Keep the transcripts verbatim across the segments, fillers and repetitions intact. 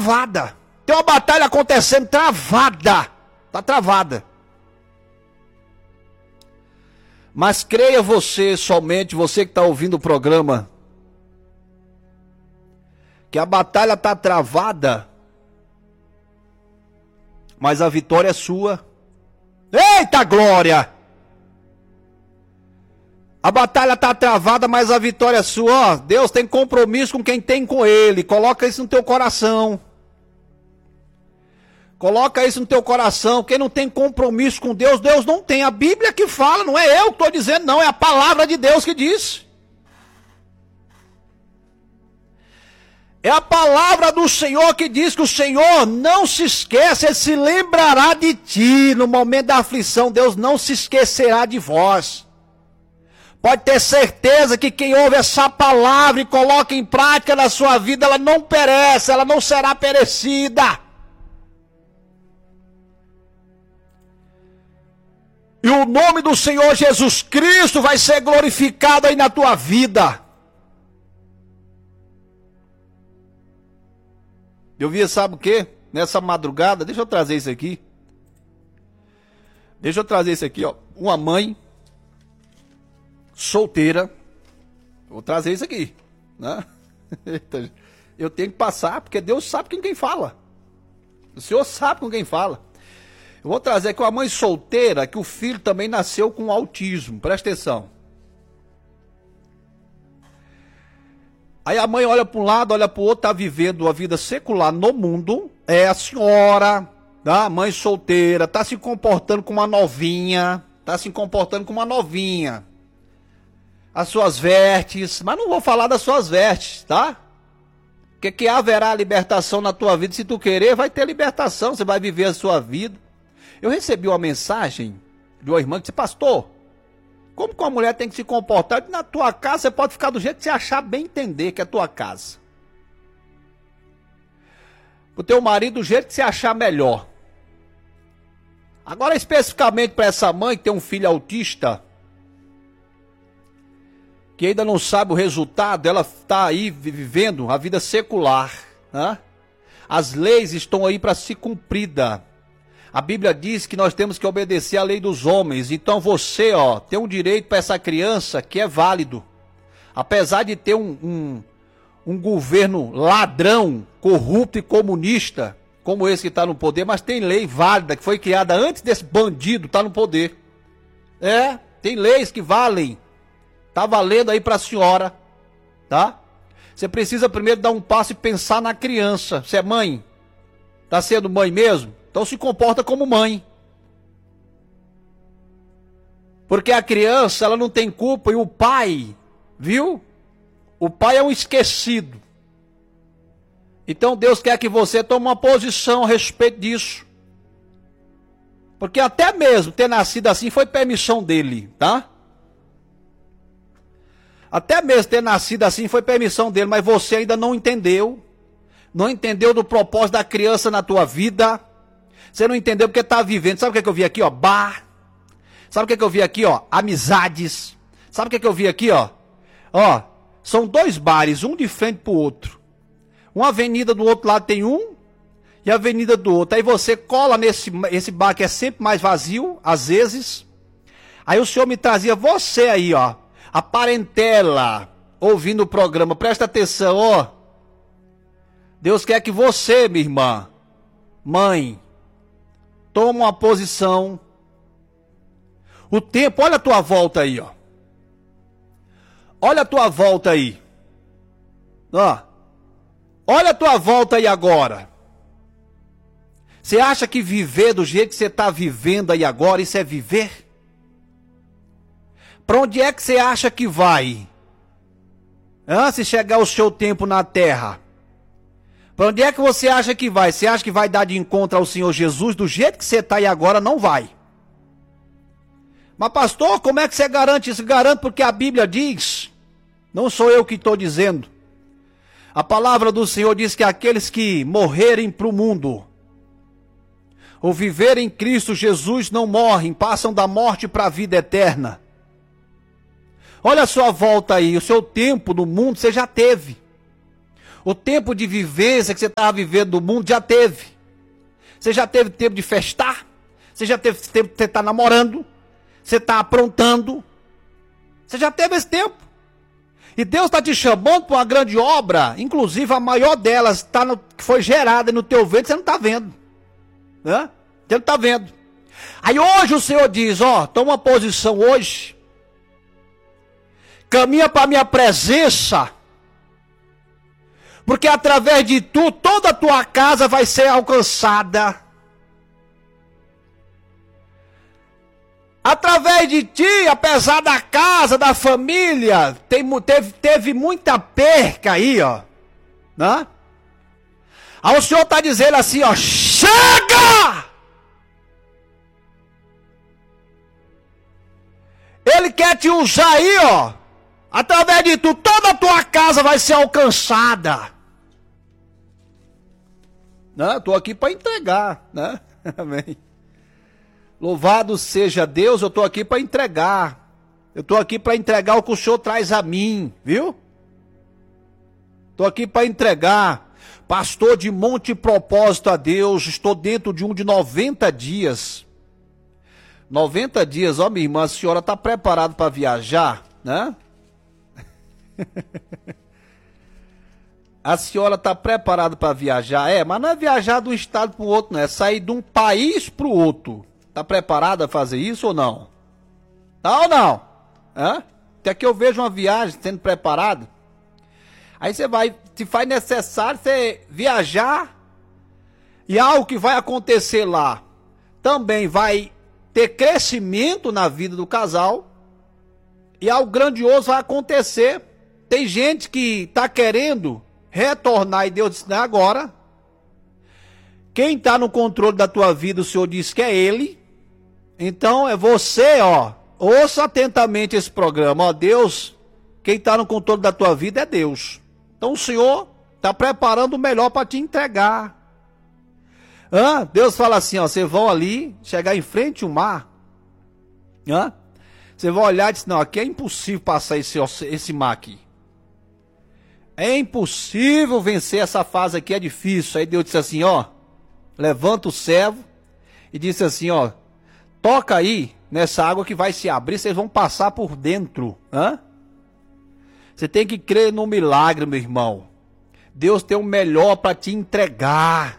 travada. Tem uma batalha acontecendo travada. Está travada. Mas creia você, somente você que está ouvindo o programa, que a batalha está travada, mas a vitória é sua. Eita glória! A batalha está travada, mas a vitória é sua. Ó, Deus tem compromisso com quem tem com Ele. Coloca isso no teu coração. Coloca isso no teu coração. Quem não tem compromisso com Deus, Deus não tem. A Bíblia que fala, não é eu que estou dizendo, não. É a palavra de Deus que diz. É a palavra do Senhor que diz que o Senhor não se esquece, Ele se lembrará de ti. No momento da aflição, Deus não se esquecerá de vós. Pode ter certeza que quem ouve essa palavra e coloca em prática na sua vida, ela não perece, ela não será perecida. E o nome do Senhor Jesus Cristo vai ser glorificado aí na tua vida. Eu vi, sabe o quê? Nessa madrugada, deixa eu trazer isso aqui. Deixa eu trazer isso aqui, ó. Uma mãe solteira. Vou trazer isso aqui, né? Eu tenho que passar, porque Deus sabe com quem fala. O Senhor sabe com quem fala. Eu vou trazer aqui uma mãe solteira, que o filho também nasceu com autismo. Presta atenção. Aí a mãe olha para um lado, olha para o outro, está vivendo a vida secular no mundo. É a senhora, tá? Mãe solteira, está se comportando como uma novinha. Está se comportando como uma novinha. As suas vestes, mas não vou falar das suas vestes, tá? Porque que haverá libertação na tua vida, se tu querer, vai ter libertação, você vai viver a sua vida. Eu recebi uma mensagem de uma irmã que disse, pastor, como que uma mulher tem que se comportar? Na tua casa você pode ficar do jeito que você achar bem entender que é a tua casa. O teu marido do jeito que você achar melhor. Agora especificamente para essa mãe que tem um filho autista, que ainda não sabe o resultado, ela está aí vivendo a vida secular, né? As leis estão aí para ser cumprida. A Bíblia diz que nós temos que obedecer à lei dos homens. Então você, ó, tem um direito para essa criança que é válido. Apesar de ter um, um, um governo ladrão, corrupto e comunista, como esse que está no poder, mas tem lei válida que foi criada antes desse bandido estar no poder. É, tem leis que valem. Tá valendo aí para a senhora, tá? Você precisa primeiro dar um passo e pensar na criança. Você é mãe? Tá sendo mãe mesmo? Então se comporta como mãe. Porque a criança, ela não tem culpa e o pai, viu? O pai é um esquecido. Então Deus quer que você tome uma posição a respeito disso. Porque até mesmo ter nascido assim foi permissão dele, tá? Até mesmo ter nascido assim foi permissão dele, mas você ainda não entendeu. Não entendeu do propósito da criança na tua vida. Você não entendeu porque está vivendo. Sabe o que, é que eu vi aqui, ó? Bar. Sabe o que, é que eu vi aqui, ó? Amizades. Sabe o que, é que eu vi aqui, ó? Ó, são dois bares, um de frente pro outro. Uma avenida do outro lado tem um e a avenida do outro. Aí você cola nesse esse bar que é sempre mais vazio, às vezes. Aí o Senhor me trazia você aí, ó. A parentela, ouvindo o programa, presta atenção, ó. Deus quer que você, minha irmã, mãe, tome uma posição. O tempo, olha a tua volta aí, ó. Olha a tua volta aí. Ó. Olha a tua volta aí agora. Você acha que viver do jeito que você está vivendo aí agora, isso é viver? Para onde é que você acha que vai? Ah, se chegar o seu tempo na terra. Para onde é que você acha que vai? Você acha que vai dar de encontro ao Senhor Jesus? Do jeito que você está aí agora, não vai. Mas pastor, como é que você garante isso? Garanto porque a Bíblia diz. Não sou eu que estou dizendo. A palavra do Senhor diz que aqueles que morrerem para o mundo, ou viverem em Cristo Jesus, não morrem, passam da morte para a vida eterna. Olha a sua volta aí, o seu tempo no mundo você já teve. O tempo de vivência que você estava vivendo no mundo já teve. Você já teve tempo de festar. Você já teve tempo de você estar namorando. Você está aprontando. Você já teve esse tempo. E Deus está te chamando para uma grande obra. Inclusive a maior delas tá no, que foi gerada no teu ventre. Você não está vendo. Né? Você não está vendo. Aí hoje o Senhor diz, ó, toma uma posição hoje. Caminha para a minha presença. Porque através de tu, toda a tua casa vai ser alcançada. Através de ti, apesar da casa, da família, tem, teve, teve muita perca aí, ó. Né? Aí o Senhor está dizendo assim, ó, chega! Ele quer te usar aí, ó. Através de tu, toda a tua casa vai ser alcançada. Né? Estou aqui para entregar, né? Amém. Louvado seja Deus, eu estou aqui para entregar. Eu estou aqui para entregar o que o Senhor traz a mim, viu? Estou aqui para entregar. Pastor de monte propósito a Deus, estou dentro de um de noventa dias. noventa dias, ó minha irmã, a senhora está preparada para viajar, né? A senhora está preparada para viajar? É, mas não é viajar de um estado para o outro, não. É sair de um país para o outro. Está preparada a fazer isso ou não? Tá ou não? Hã? Até que eu vejo uma viagem sendo preparada. Aí você vai, se faz necessário você viajar. E algo que vai acontecer lá também vai ter crescimento na vida do casal. E algo grandioso vai acontecer. Tem gente que está querendo retornar e Deus disse, não é agora. Quem está no controle da tua vida, o Senhor diz que é Ele. Então é você, ó. Ouça atentamente esse programa, ó. Deus, quem está no controle da tua vida é Deus. Então o Senhor está preparando o melhor para te entregar. Hã? Deus fala assim, ó. Vocês vão ali, chegar em frente ao mar. Hã? Você vai olhar e diz, não, aqui é impossível passar esse, esse mar aqui. É impossível vencer essa fase aqui, é difícil. Aí Deus disse assim, ó, levanta o servo e disse assim, ó, toca aí nessa água que vai se abrir, vocês vão passar por dentro. Hã? Você tem que crer no milagre, meu irmão. Deus tem o melhor para te entregar.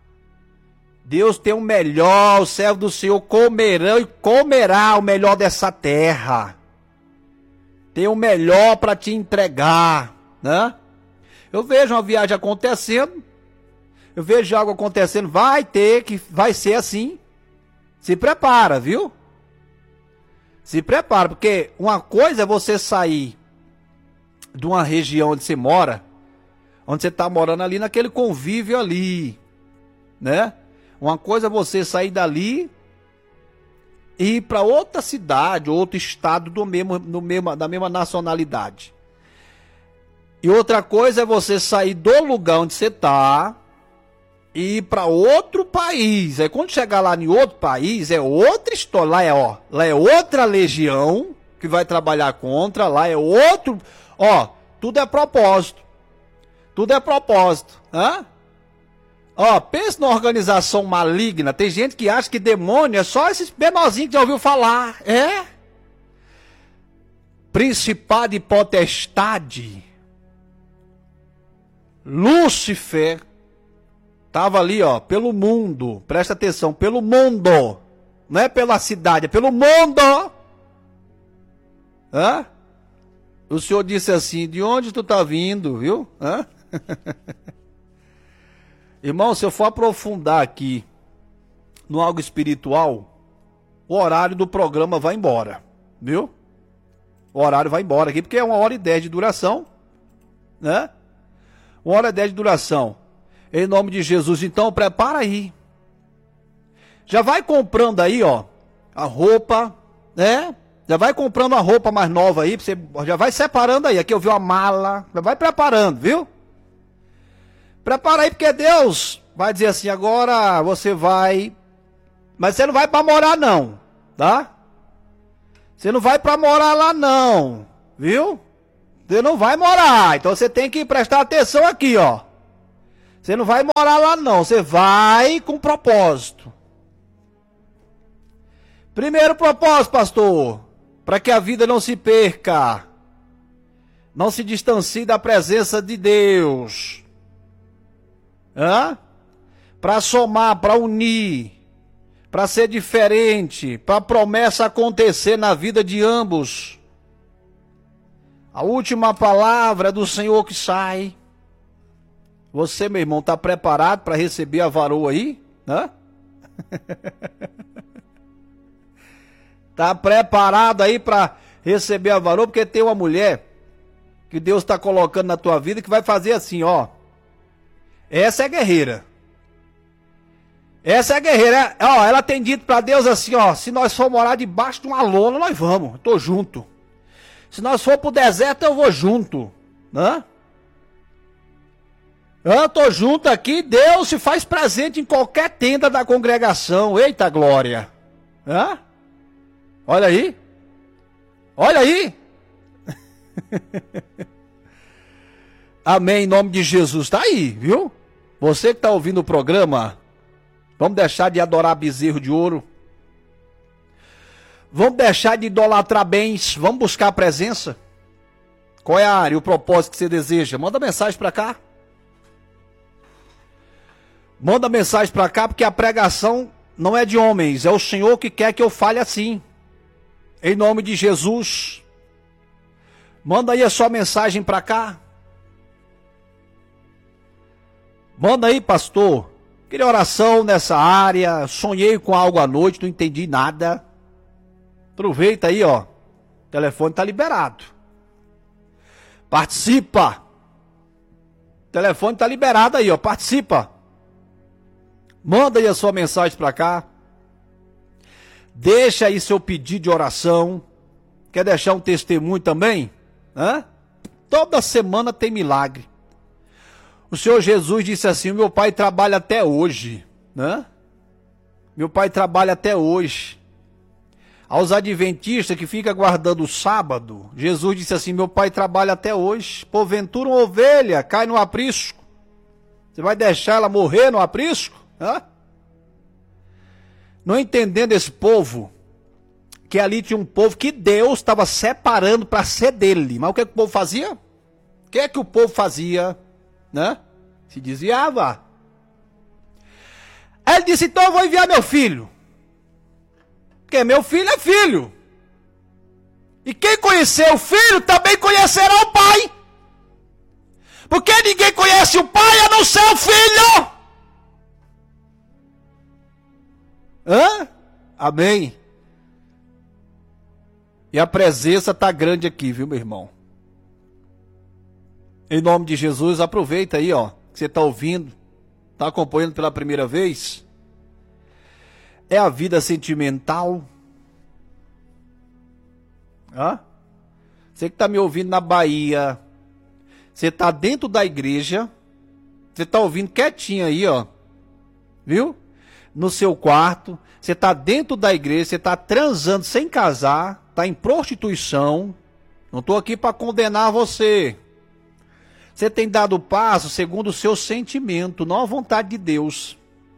Deus tem o melhor, o servo do Senhor comerá e comerá o melhor dessa terra. Tem o melhor para te entregar, né? Eu vejo uma viagem acontecendo, eu vejo algo acontecendo, vai ter que, vai ser assim. Se prepara, viu? Se prepara, porque uma coisa é você sair de uma região onde você mora, onde você está morando ali, naquele convívio ali, né? Uma coisa é você sair dali e ir para outra cidade, outro estado do mesmo, no mesmo, da mesma nacionalidade. E outra coisa é você sair do lugar onde você está e ir para outro país. Aí quando chegar lá em outro país, é outra história. Lá é, ó, lá é outra legião que vai trabalhar contra, lá é outro... Ó, tudo é propósito. Tudo é propósito. Hã? Ó, pensa numa organização maligna. Tem gente que acha que demônio é só esses menorzinhos que já ouviu falar. É? Principado e potestade. Lúcifer estava ali, ó, pelo mundo. Presta atenção, pelo mundo. Não é pela cidade, é pelo mundo. Hã? O Senhor disse assim, de onde tu tá vindo, viu? Hã? Irmão, se eu for aprofundar aqui no algo espiritual, o horário do programa vai embora, viu? O horário vai embora aqui, porque é uma hora e dez de duração, né? Uma hora e dez de duração. Em nome de Jesus, então prepara aí. Já vai comprando aí, ó, a roupa, né? Já vai comprando a roupa mais nova aí, você já vai separando aí. Aqui eu vi uma mala, já vai preparando, viu? Prepara aí, porque Deus vai dizer assim, agora você vai... Mas você não vai para morar não, tá? Você não vai para morar lá não, viu? Você não vai morar. Então você tem que prestar atenção aqui, ó. Você não vai morar lá não. Você vai com propósito. Primeiro propósito, pastor. Para que a vida não se perca. Não se distancie da presença de Deus. Hã? Para somar, para unir. Para ser diferente. Para a promessa acontecer na vida de ambos. A última palavra é do Senhor que sai. Você, meu irmão, está preparado para receber a varoa aí? Hã? Está preparado aí para receber a varoa? Porque tem uma mulher que Deus está colocando na tua vida que vai fazer assim, ó. Essa é guerreira. Essa é guerreira. Ó, ela tem dito para Deus assim, ó. Se nós for morar debaixo de uma lona, nós vamos. Tô junto. Se nós for pro deserto, eu vou junto. Hã? Eu tô junto aqui. Deus se faz presente em qualquer tenda da congregação. Eita glória. Hã? Olha aí. Olha aí. Amém, em nome de Jesus. Tá aí, viu? Você que tá ouvindo o programa, vamos deixar de adorar bezerro de ouro. Vamos deixar de idolatrar bens. Vamos buscar a presença. Qual é a área e o propósito que você deseja? Manda mensagem para cá. Manda mensagem para cá, porque a pregação não é de homens. É o Senhor que quer que eu fale assim. Em nome de Jesus. Manda aí a sua mensagem para cá. Manda aí, pastor. Queria oração nessa área. Sonhei com algo à noite, não entendi nada. Aproveita aí, ó. O telefone tá liberado. Participa. O telefone tá liberado aí, ó. Participa. Manda aí a sua mensagem para cá. Deixa aí seu pedido de oração. Quer deixar um testemunho também? Hã? Toda semana tem milagre. O Senhor Jesus disse assim: meu pai trabalha até hoje. Né? Meu pai trabalha até hoje. Aos adventistas que ficam guardando o sábado, Jesus disse assim: meu pai trabalha até hoje. Porventura uma ovelha cai no aprisco. Você vai deixar ela morrer no aprisco? Hã? Não entendendo esse povo, que ali tinha um povo que Deus estava separando para ser dele. Mas o que, é que o povo fazia? O que é que o povo fazia? Né? Se desviava. Aí ele disse: então eu vou enviar meu filho. Porque meu filho é filho. E quem conhecer o filho também conhecerá o pai. Porque ninguém conhece o pai a não ser o filho. Hã? Amém. E a presença está grande aqui, viu, meu irmão? Em nome de Jesus, aproveita aí, ó, que você está ouvindo, está acompanhando pela primeira vez. É a vida sentimental. Hã? Você que está me ouvindo na Bahia, você está dentro da igreja, você está ouvindo quietinho aí, ó, viu? No seu quarto, você está dentro da igreja, você está transando sem casar, está em prostituição. Não estou aqui para condenar você. Você tem dado passo segundo o seu sentimento, não a vontade de Deus.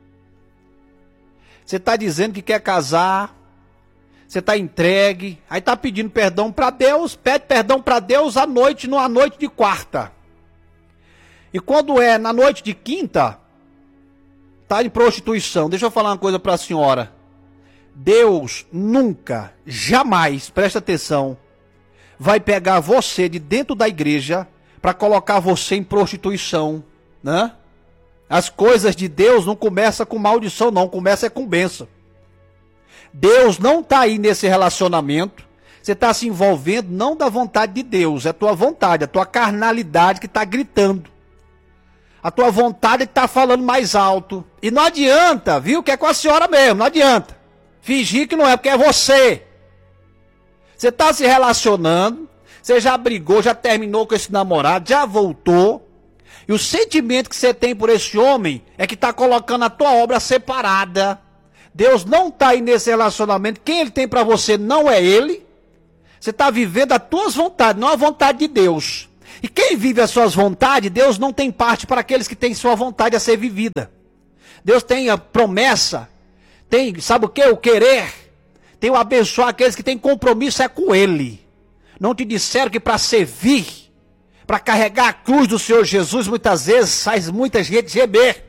Você está dizendo que quer casar, você está entregue, aí está pedindo perdão para Deus, pede perdão para Deus à noite, numa noite de quarta. E quando é na noite de quinta, está em prostituição. Deixa eu falar uma coisa para a senhora. Deus nunca, jamais, presta atenção, vai pegar você de dentro da igreja para colocar você em prostituição, né? As coisas de Deus não começam com maldição, não, começa é com bênção. Deus não está aí nesse relacionamento, você está se envolvendo não da vontade de Deus, é a tua vontade, a tua carnalidade que está gritando. A tua vontade que está falando mais alto. E não adianta, viu, que é com a senhora mesmo, não adianta. Fingir que não é, porque é você. Você está se relacionando, você já brigou, já terminou com esse namorado, já voltou. E o sentimento que você tem por esse homem é que está colocando a tua obra separada. Deus não está aí nesse relacionamento. Quem ele tem para você não é ele. Você está vivendo as tuas vontades, não a vontade de Deus. E quem vive as suas vontades, Deus não tem parte para aqueles que têm sua vontade a ser vivida. Deus tem a promessa, tem, sabe o que? O querer. Tem o abençoar aqueles que têm compromisso é com Ele. Não te disseram que para servir, para carregar a cruz do Senhor Jesus, muitas vezes faz muita gente gemer.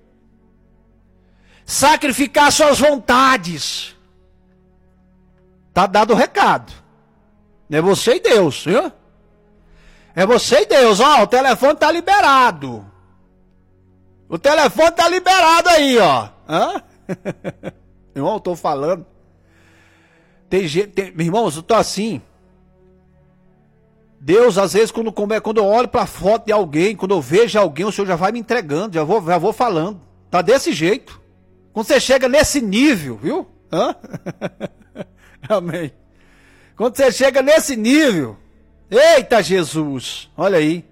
Sacrificar suas vontades. Está dado o recado. É você e Deus, viu? É você e Deus, ó, o telefone está liberado. O telefone está liberado aí, ó. Hã? Irmão, eu estou falando. Tem gente, tem, irmãos, eu estou assim. Deus, às vezes, quando, quando eu olho para a foto de alguém, quando eu vejo alguém, o Senhor já vai me entregando, já vou, já vou falando. Tá desse jeito. Quando você chega nesse nível, viu? Hã? Amém. Quando você chega nesse nível, eita Jesus, olha aí.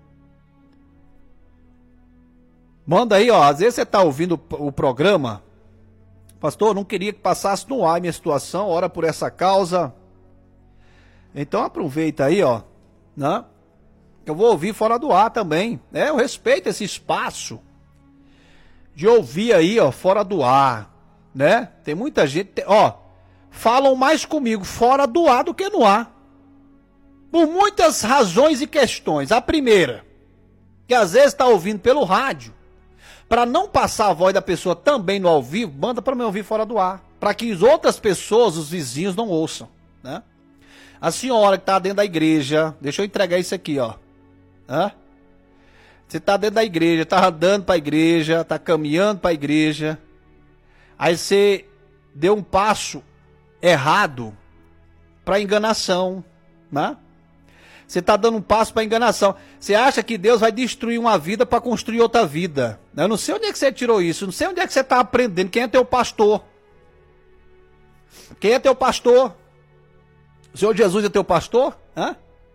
Manda aí, ó, às vezes você está ouvindo o programa, pastor, não queria que passasse no ar a minha situação, ora por essa causa. Então aproveita aí, ó, né? Eu vou ouvir fora do ar também. É, eu respeito esse espaço de ouvir aí, ó, fora do ar, né? Tem muita gente, ó, falam mais comigo fora do ar do que no ar. Por muitas razões e questões. A primeira, que às vezes está ouvindo pelo rádio, para não passar a voz da pessoa também no ao vivo, manda para me ouvir fora do ar, para que as outras pessoas, os vizinhos, não ouçam, né? A senhora que está dentro da igreja, deixa eu entregar isso aqui, ó. Hã? Você está dentro da igreja, está andando para a igreja, está caminhando para a igreja, aí você deu um passo errado para enganação, né? Você está dando um passo para enganação. Você acha que Deus vai destruir uma vida para construir outra vida? Eu não sei onde é que você tirou isso, não sei onde é que você está aprendendo. Quem é teu pastor? Quem é teu pastor? O Senhor Jesus é teu pastor? Hã?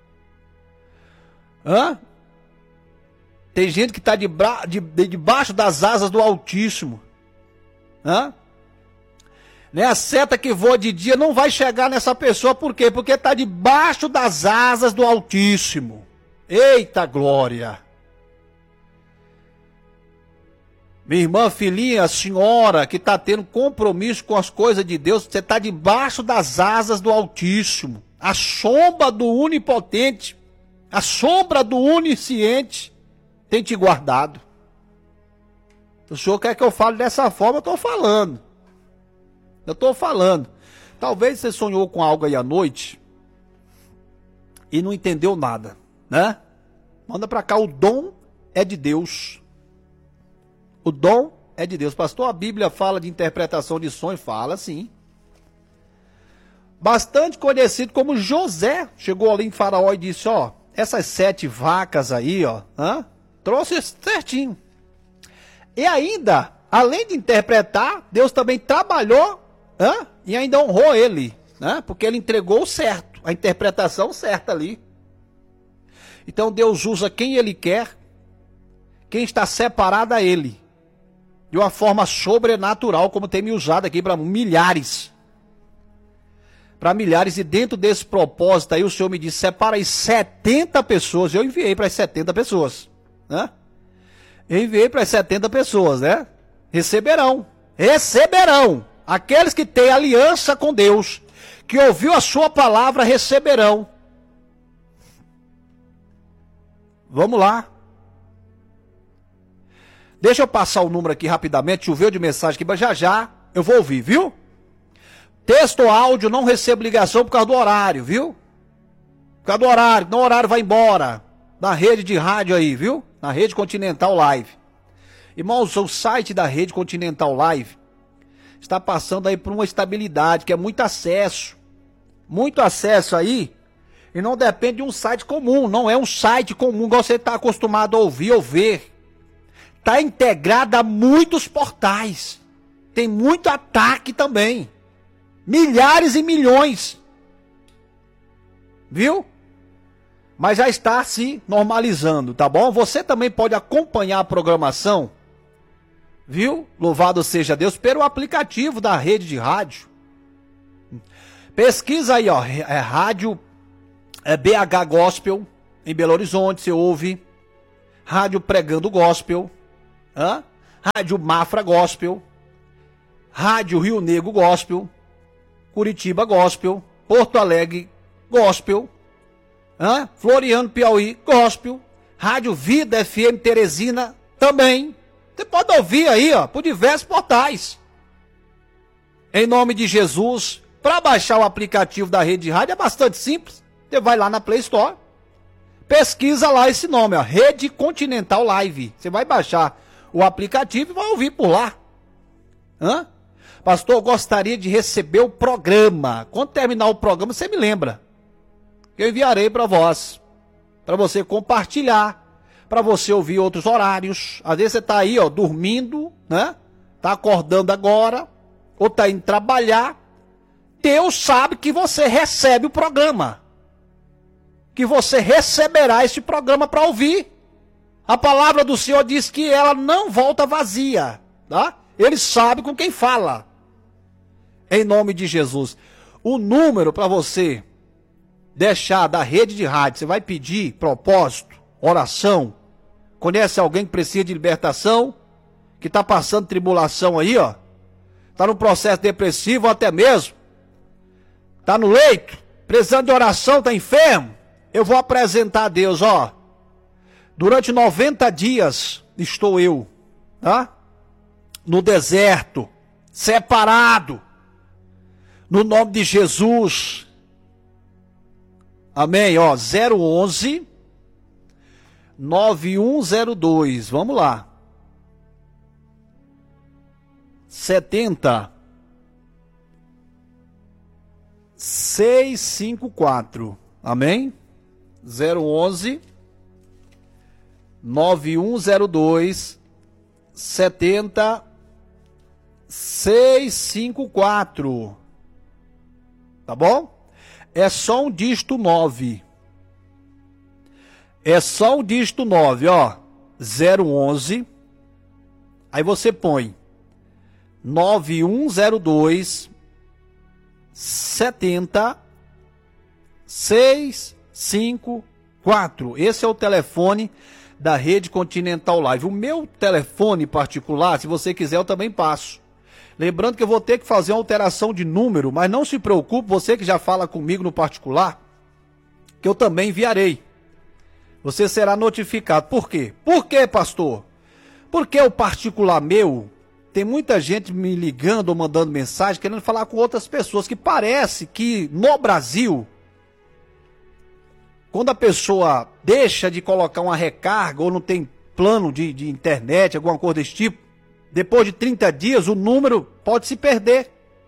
Hã? Tem gente que está de de, de, debaixo das asas do Altíssimo. Hã? Né? A seta que voa de dia não vai chegar nessa pessoa, por quê? Porque está debaixo das asas do Altíssimo. Eita glória! Minha irmã, filhinha, senhora que está tendo compromisso com as coisas de Deus, você está debaixo das asas do Altíssimo. A sombra do Onipotente, a sombra do Onisciente tem te guardado. O senhor quer que eu fale dessa forma? Eu estou falando. Eu estou falando. Talvez você sonhou com algo aí à noite e não entendeu nada, né? Manda para cá, o dom é de Deus. O dom é de Deus. Pastor, a Bíblia fala de interpretação de sonhos? Fala sim. Bastante conhecido como José. Chegou ali em Faraó e disse, ó, essas sete vacas aí, ó, hã? Trouxe certinho. E ainda, além de interpretar, Deus também trabalhou, hã? E ainda honrou ele, né? Porque ele entregou o certo, a interpretação certa ali. Então Deus usa quem ele quer, quem está separado a ele, de uma forma sobrenatural, como tem me usado aqui para milhares. Para milhares, e dentro desse propósito aí, o Senhor me disse, separa aí setenta pessoas, eu enviei para as setenta pessoas, né? Eu enviei para as setenta pessoas, né? Receberão, receberão, aqueles que têm aliança com Deus, que ouviu a sua palavra, receberão. Vamos lá. Deixa eu passar o número aqui rapidamente, choveu de mensagem aqui, mas já já eu vou ouvir, viu? Texto ou áudio, não recebo ligação por causa do horário, viu? Por causa do horário, no horário vai embora. Na rede de rádio aí, viu? Na Rede Continental Live. Irmãos, o site da Rede Continental Live está passando aí por uma estabilidade, que é muito acesso. Muito acesso aí, e não depende de um site comum, não é um site comum, igual você está acostumado a ouvir ou ver. Está integrado a muitos portais. Tem muito ataque também. Milhares e milhões. Viu? Mas já está se normalizando, tá bom? Você também pode acompanhar a programação, viu? Louvado seja Deus, pelo aplicativo da rede de rádio. Pesquisa aí, ó, é rádio é B H Gospel, em Belo Horizonte, você ouve. Rádio Pregando Gospel, hã? Rádio Mafra Gospel, Rádio Rio Negro Gospel, Curitiba Gospel, Porto Alegre Gospel, hã? Floriano Piauí Gospel, Rádio Vida F M Teresina também. Você pode ouvir aí, ó, por diversos portais. Em nome de Jesus, para baixar o aplicativo da Rede Rádio é bastante simples. Você vai lá na Play Store, pesquisa lá esse nome, ó, Rede Continental Live. Você vai baixar o aplicativo e vai ouvir por lá. Hã? Pastor, eu gostaria de receber o programa. Quando terminar o programa, você me lembra. Eu enviarei para vós, para você compartilhar, para você ouvir outros horários. Às vezes você está aí, ó, dormindo, né? Tá acordando agora, ou tá indo trabalhar. Deus sabe que você recebe o programa, que você receberá este programa para ouvir. A palavra do Senhor diz que ela não volta vazia, tá? Ele sabe com quem fala. Em nome de Jesus. O número para você deixar da rede de rádio, você vai pedir propósito, oração. Conhece alguém que precisa de libertação? Que está passando tribulação aí, ó? Está no processo depressivo ou até mesmo? Está no leito? Precisando de oração, está enfermo? Eu vou apresentar a Deus, ó. Durante noventa dias estou eu, tá? No deserto, separado, no nome de Jesus. Amém, ó, zero onze nove um zero dois, vamos lá. setenta seiscentos e cinquenta e quatro. Amém? zero onze nove um zero dois setenta seiscentos e cinquenta e quatro. Tá bom? É só um dígito nove. É só um dígito nove, ó. zero onze. Aí você põe nove um zero dois setenta seiscentos e cinquenta e quatro. Esse é o telefone da Rede Continental Live. O meu telefone particular, se você quiser, eu também passo. Lembrando que eu vou ter que fazer uma alteração de número, mas não se preocupe, você que já fala comigo no particular, que eu também enviarei. Você será notificado. Por quê? Por quê, pastor? Porque o particular meu, tem muita gente me ligando ou mandando mensagem, querendo falar com outras pessoas, que parece que no Brasil, quando a pessoa deixa de colocar uma recarga ou não tem plano de, de internet, alguma coisa desse tipo, depois de trinta dias o número pode se perder.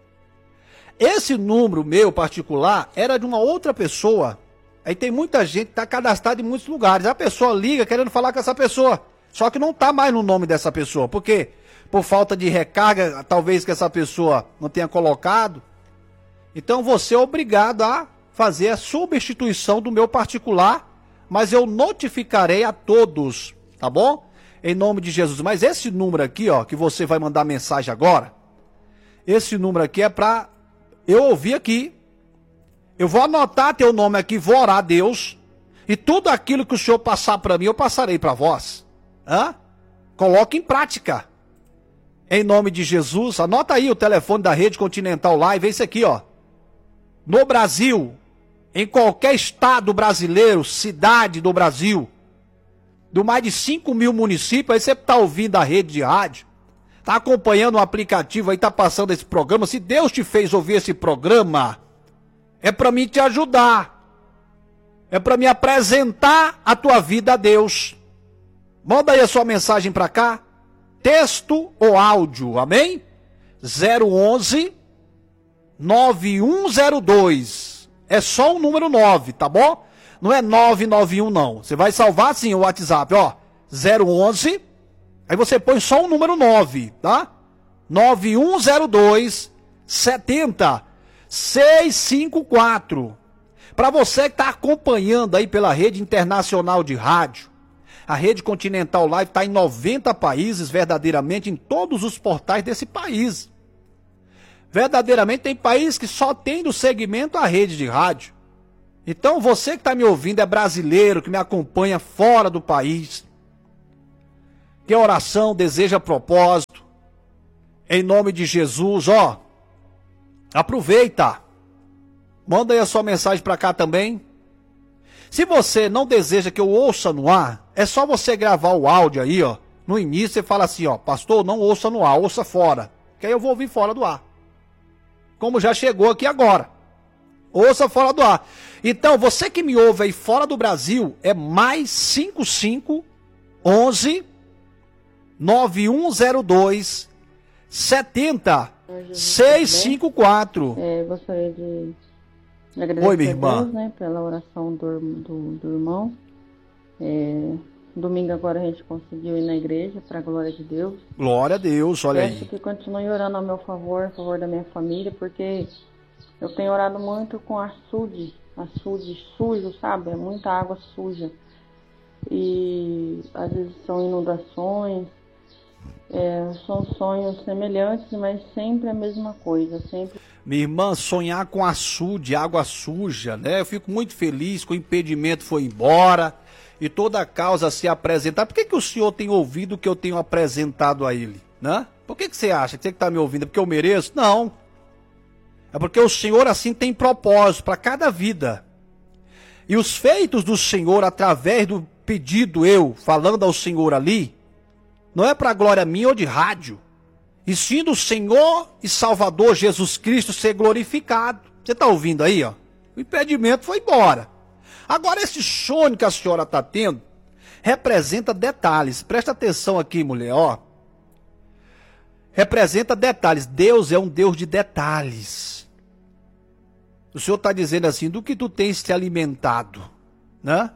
Esse número meu particular era de uma outra pessoa. Aí tem muita gente que está cadastrada em muitos lugares. A pessoa liga querendo falar com essa pessoa, só que não está mais no nome dessa pessoa. Por quê? Por falta de recarga, talvez que essa pessoa não tenha colocado. Então você é obrigado a fazer a substituição do meu particular, mas eu notificarei a todos, tá bom? Em nome de Jesus. Mas esse número aqui, ó, que você vai mandar mensagem agora, esse número aqui é para eu ouvir aqui. Eu vou anotar teu nome aqui, vou orar a Deus, e tudo aquilo que o Senhor passar para mim, eu passarei para vós. Hã? Coloque em prática. Em nome de Jesus, anota aí o telefone da Rede Continental Live, é esse aqui, ó. No Brasil, em qualquer estado brasileiro, cidade do Brasil, do mais de cinco mil municípios, aí você está ouvindo a rede de rádio, está acompanhando o aplicativo aí, está passando esse programa. Se Deus te fez ouvir esse programa, é para mim te ajudar, é para me apresentar a tua vida a Deus. Manda aí a sua mensagem para cá, texto ou áudio, amém? zero onze nove um zero dois, é só o número nove, tá bom? Não é nove nove um não, você vai salvar sim o WhatsApp, ó, zero onze, aí você põe só o número nove, tá? nove um zero dois setenta seiscentos e cinquenta e quatro. Para você que está acompanhando aí pela rede internacional de rádio, a Rede Continental Live está em noventa países, verdadeiramente em todos os portais desse país. Verdadeiramente tem país que só tem do segmento a rede de rádio. Então você que está me ouvindo é brasileiro, que me acompanha fora do país, que a oração deseja propósito, em nome de Jesus, ó, aproveita, manda aí a sua mensagem para cá também. Se você não deseja que eu ouça no ar, é só você gravar o áudio aí, ó, no início você fala assim, ó, pastor, não ouça no ar, ouça fora, que aí eu vou ouvir fora do ar, como já chegou aqui agora. Ouça fora do ar. Então, você que me ouve aí fora do Brasil, é mais cinco cinco, onze, nove um zero dois, sete zero, seis cinco quatro. É, gostaria de agradecer Oi, minha irmã. a Deus, né, pela oração do, do, do irmão. É, domingo agora a gente conseguiu ir na igreja, para a glória de Deus. Glória a Deus, olha Peço aí. que continue orando ao meu favor, a favor da minha família, porque eu tenho orado muito com açude, açude sujo, sabe? É muita água suja. E às vezes são inundações, é, são sonhos semelhantes, mas sempre a mesma coisa, sempre. Minha irmã, sonhar com açude, água suja, né? Eu fico muito feliz que o impedimento foi embora e toda a causa se apresentar. Por que que o senhor tem ouvido o que eu tenho apresentado a ele, né? Por que que você acha? Que você que está me ouvindo é porque eu mereço? Não. É porque o Senhor assim tem propósito para cada vida. E os feitos do Senhor através do pedido eu, falando ao Senhor ali, não é para glória minha ou de rádio, e sim do Senhor e Salvador Jesus Cristo ser glorificado. Você está ouvindo aí, ó? O impedimento foi embora. Agora esse sonho que a senhora está tendo representa detalhes. Presta atenção aqui, mulher, ó. Representa detalhes. Deus é um Deus de detalhes. O Senhor está dizendo assim, do que tu tens se alimentado, né?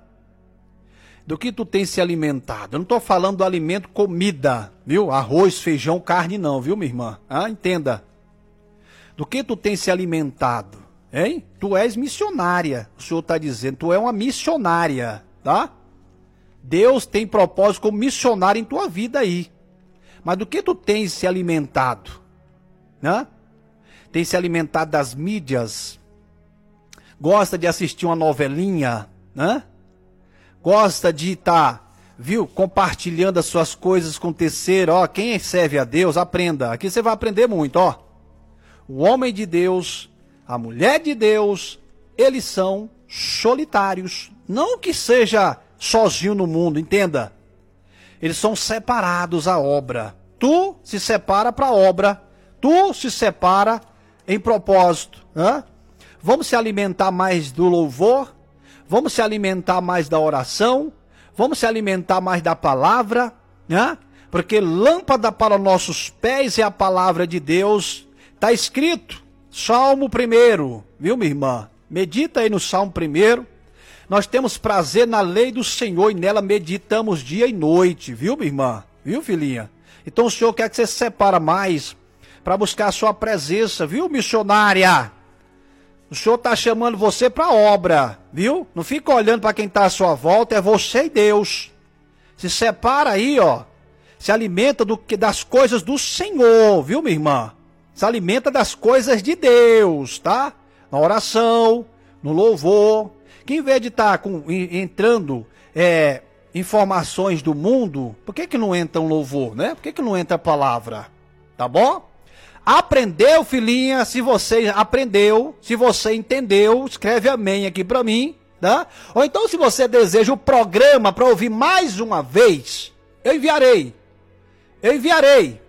Do que tu tens se alimentado. Eu não estou falando do alimento comida, viu? Arroz, feijão, carne não, viu, minha irmã? Ah, entenda. Do que tu tens se alimentado, hein? Tu és missionária, o Senhor está dizendo. Tu é uma missionária, tá? Deus tem propósito como missionária em tua vida aí. Mas do que tu tens se alimentado, né? Tem se alimentado das mídias, gosta de assistir uma novelinha, né? Gosta de estar, tá, viu, compartilhando as suas coisas com o terceiro. Ó, quem serve a Deus, aprenda. Aqui você vai aprender muito, ó. O homem de Deus, a mulher de Deus, eles são solitários. Não que seja sozinho no mundo, entenda. Eles são separados à obra. Tu se separa para a obra. Tu se separa em propósito, né? Vamos se alimentar mais do louvor, vamos se alimentar mais da oração, vamos se alimentar mais da palavra, né? Porque lâmpada para nossos pés é a palavra de Deus. Está escrito, Salmo primeiro, viu, minha irmã? Medita aí no Salmo primeiro. Nós temos prazer na lei do Senhor e nela meditamos dia e noite, viu, minha irmã? Viu, filhinha? Então o Senhor quer que você se separe mais para buscar a sua presença, viu, missionária? O Senhor está chamando você para a obra, viu? Não fica olhando para quem está à sua volta, é você e Deus. Se separa aí, ó. Se alimenta do que das coisas do Senhor, viu, minha irmã? Se alimenta das coisas de Deus, tá? Na oração, no louvor. Que em vez de estar tá entrando é, informações do mundo, por que que não entra um louvor, né? Por que que não entra a palavra? Tá bom? Aprendeu, filhinha? Se você aprendeu, se você entendeu, escreve amém aqui para mim, tá? Ou então, se você deseja o programa para ouvir mais uma vez, eu enviarei. Eu enviarei.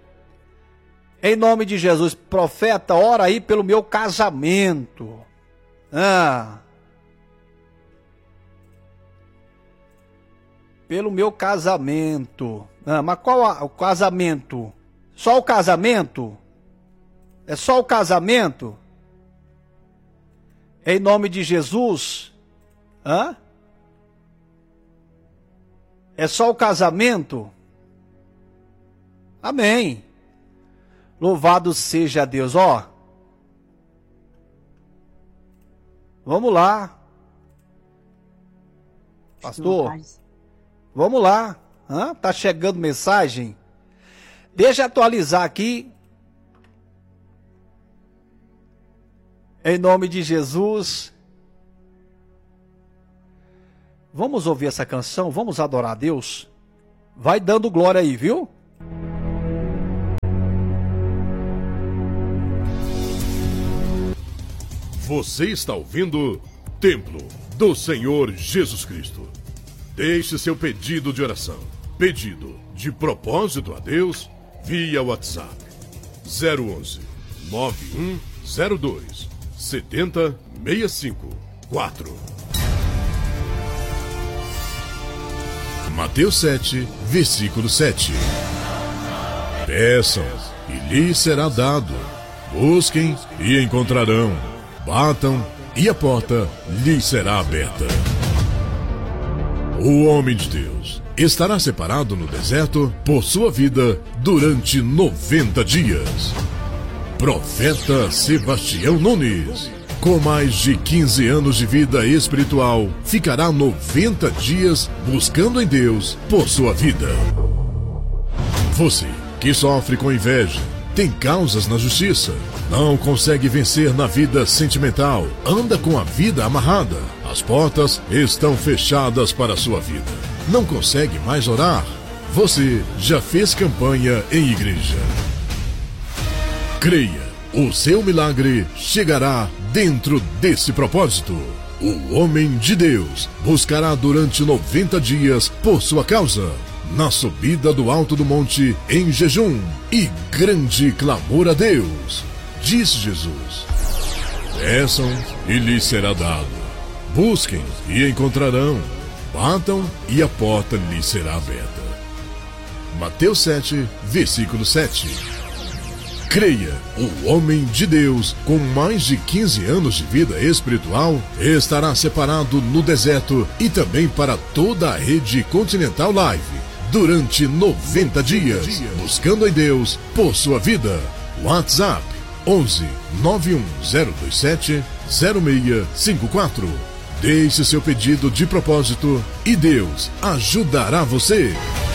Em nome de Jesus, profeta, ora aí pelo meu casamento. Ah. Pelo meu casamento. Ah, mas qual a, o casamento? Só o casamento? É só o casamento? Em nome de Jesus? Hã? É só o casamento? Amém. Louvado seja Deus. Ó. Vamos lá. Pastor. Vamos lá. Hã? Tá chegando mensagem? Deixa eu atualizar aqui. Em nome de Jesus. Vamos ouvir essa canção, vamos adorar a Deus. Vai dando glória aí, viu? Você está ouvindo Templo do Senhor Jesus Cristo. Deixe seu pedido de oração, pedido de propósito a Deus, via WhatsApp zero onze, nove um zero dois, sete zero seis cinco quatro. Mateus sete, versículo sete. Peçam e lhes será dado. Busquem e encontrarão. Batam e a porta lhes será aberta. O homem de Deus estará separado no deserto por sua vida durante noventa dias. Profeta Sebastião Nunes, com mais de quinze anos de vida espiritual, ficará noventa dias buscando em Deus por sua vida. Você que sofre com inveja, tem causas na justiça, não consegue vencer na vida sentimental, anda com a vida amarrada, as portas estão fechadas para a sua vida, não consegue mais orar, você já fez campanha em igreja. Creia, o seu milagre chegará dentro desse propósito. O homem de Deus buscará durante noventa dias por sua causa, na subida do alto do monte, em jejum e grande clamor a Deus. Disse Jesus: peçam e lhes será dado. Busquem e encontrarão. Batam e a porta lhes será aberta. Mateus sete, versículo sete. Creia, o homem de Deus, com mais de quinze anos de vida espiritual, estará separado no deserto e também para toda a rede Continental Live durante noventa dias, buscando em Deus por sua vida. WhatsApp onze, nove um zero dois sete, zero seis cinco quatro. Deixe seu pedido de propósito e Deus ajudará você.